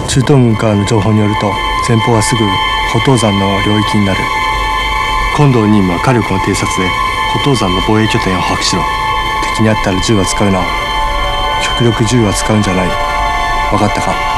中東軍からの情報によると、前方はすぐ虎頭山の領域になる。今度の任務は火力の偵察で虎頭山の防衛拠点を把握しろ。敵にあったら銃は使うな。極力銃は使うんじゃない。分かったか？